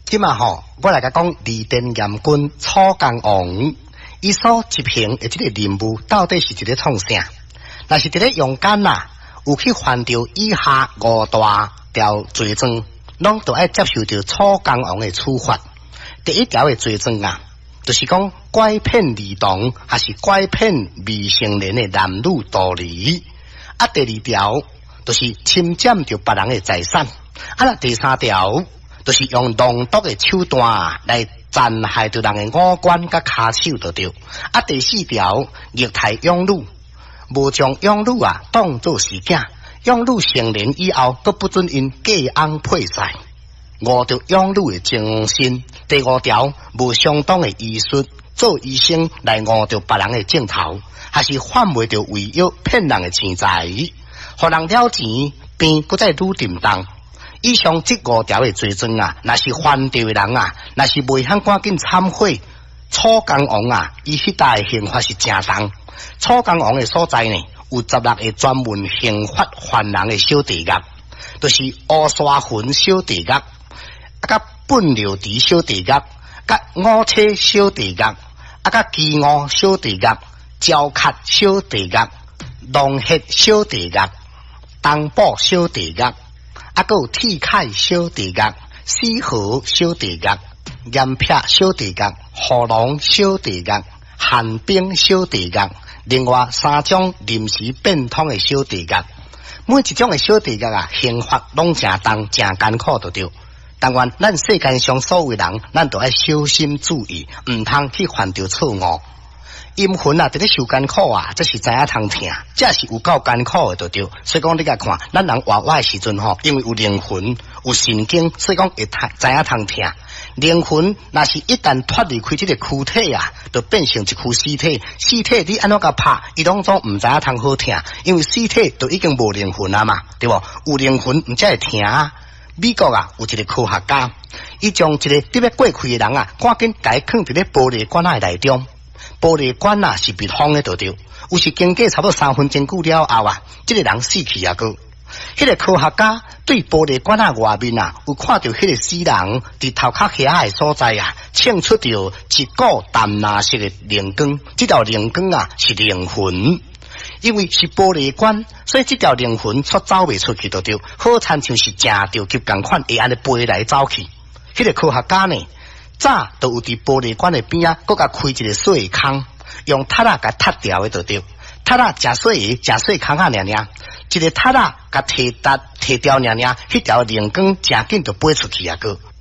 今嘛吼，我来甲讲李殿严君楚江王，伊所执行的这个任务到底是一个创啥？若是伫咧用间呐，有去犯着以下5大条罪状，拢都爱接受着楚江王的处罚。第一条的罪状啊，就是讲拐骗儿童，还是拐骗未成年的男女独离。啊，第二条就是侵占着别人的财产。啊，第三条就是用浓毒的手段来残害着人的五官甲骹手就对。啊，第四条虐待养女，无将养女啊当作是囝，养女成年以后，都不准因嫁翁配婿，误着养女的精神。第五条无相当的医术，做医生来误着别人的镜头，还是贩卖着违约骗人的钱财，互人了钱，变搁再愈沉重。以上这5条的罪状啊，若是犯罪的人啊，若是未肯赶紧忏悔，楚江王啊，伊迄搭的刑罚是正重。楚江王的所在呢，有16个专门刑罚犯人的小地狱，就是乌沙坟小地狱、甲粪流池小地狱、甲五车小地狱、甲鸡窝小地狱、焦壳小地狱、龙血小地狱、东堡小地狱。还有铁铠小地狱、死河小地狱、岩劈小地狱、火龙小地狱、寒冰小地狱，另外3种临时变通的小地狱。每一种的小地狱啊，刑罚拢正重、正艰苦就对。但愿咱世间上所有人，咱都要小心注意，唔通去犯着错误。阴魂啊，伫咧受艰苦啊，这是知影通听，这是有够艰苦的就对。所以讲你甲看，咱人活的时阵吼，因为有灵魂、有神经，所以讲会知影通听。灵魂若是一旦脱离开这个躯体啊，就变成一具尸体。尸体你安怎甲拍，伊拢总唔知影通好听，因为尸体都已经无灵魂啊嘛，对不？有灵魂唔才会听啊。美国啊，有一个科学家，伊将一个伫要过开的人啊，赶紧甲伊放伫咧玻璃管仔内中。玻璃管啊是密封的，就对。有时经过差不多3分钟久了后啊，这个人死去啊个。迄个科学家对玻璃管啊外面啊，有看到迄个死人伫头壳下的所在啊，沁出着一股淡蓝色的灵光。这条灵光啊是灵魂，因为是玻璃管，所以这条灵魂出走未出去就对。好亲像是正着急共款，会安尼飞来走去。迄个科学家呢？早都有伫玻璃管的边啊，搁甲开一个水坑，用塔甲踢掉的就对。塔食水坑啊，娘娘，一个塔甲踢掉娘娘，迄条灵光真紧就飞出去啊个。